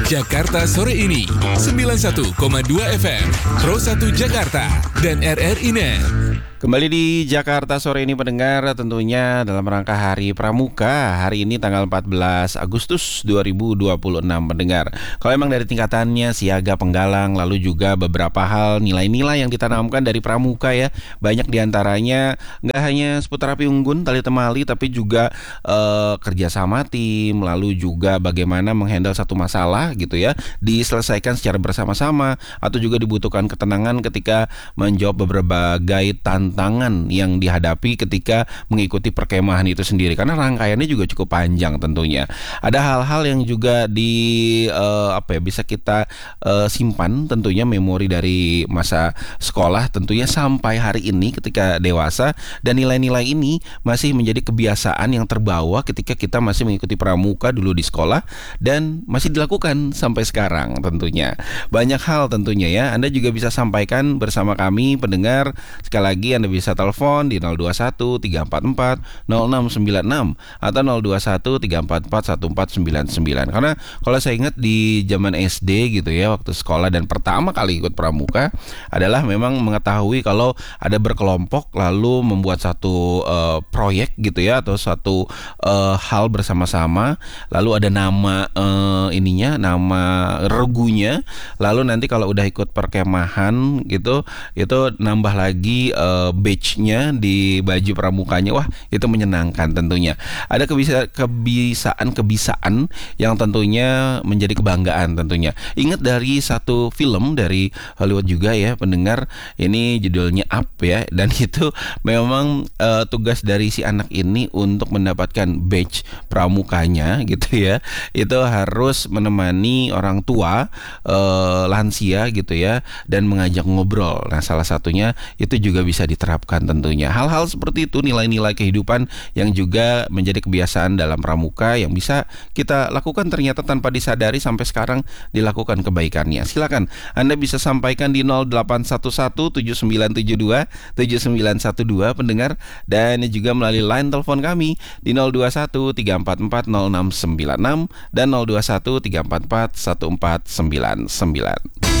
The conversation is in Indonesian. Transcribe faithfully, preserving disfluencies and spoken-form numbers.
Jakarta sore ini sembilan puluh satu koma dua F M Pro satu Jakarta dan R R I Net. Kembali di Jakarta sore ini pendengar, tentunya dalam rangka Hari Pramuka. Hari ini tanggal empat belas Agustus dua ribu dua puluh enam pendengar. Kalau emang dari tingkatannya siaga, penggalang, lalu juga beberapa hal nilai-nilai yang ditanamkan dari Pramuka ya. Banyak diantaranya nggak hanya seputar api unggun, tali temali, tapi juga eh, kerjasama tim, lalu juga bagaimana menghandle satu masalah gitu ya, diselesaikan secara bersama-sama, atau juga dibutuhkan ketenangan ketika menjawab berbagai tantangan tantangan yang dihadapi ketika mengikuti perkemahan itu sendiri, karena rangkaiannya juga cukup panjang tentunya. Ada hal-hal yang juga di uh, apa ya bisa kita uh, simpan tentunya, memori dari masa sekolah tentunya sampai hari ini ketika dewasa, dan nilai-nilai ini masih menjadi kebiasaan yang terbawa ketika kita masih mengikuti pramuka dulu di sekolah dan masih dilakukan sampai sekarang tentunya. Banyak hal tentunya ya, Anda juga bisa sampaikan bersama kami pendengar. Sekali lagi Anda bisa telepon di nol dua satu tiga empat empat nol enam sembilan enam atau nol dua satu tiga empat empat satu empat sembilan sembilan. Karena kalau saya ingat di zaman S D gitu ya, waktu sekolah dan pertama kali ikut pramuka adalah memang mengetahui kalau ada berkelompok lalu membuat satu uh, proyek gitu ya, atau satu uh, hal bersama-sama, lalu ada nama uh, ininya, nama regunya, lalu nanti kalau udah ikut perkemahan gitu itu nambah lagi uh, badge-nya di baju pramukanya. Wah, itu menyenangkan tentunya. Ada kebisa- kebiasaan-kebiasaan yang tentunya menjadi kebanggaan tentunya. Ingat dari satu film dari Hollywood juga ya pendengar, ini judulnya Up ya, dan itu memang uh, tugas dari si anak ini untuk mendapatkan badge pramukanya gitu ya, itu harus menemani orang tua uh, lansia gitu ya, dan mengajak ngobrol. Nah, salah satunya itu juga bisa diterapkan tentunya. Hal-hal seperti itu, nilai-nilai kehidupan yang juga menjadi kebiasaan dalam pramuka yang bisa kita lakukan ternyata tanpa disadari sampai sekarang dilakukan kebaikannya. Silakan Anda bisa sampaikan di nol delapan satu satu tujuh sembilan tujuh dua tujuh sembilan satu dua pendengar, dan juga melalui line telepon kami di nol dua satu tiga empat empat nol enam sembilan enam dan nol dua satu tiga empat empat satu empat sembilan sembilan.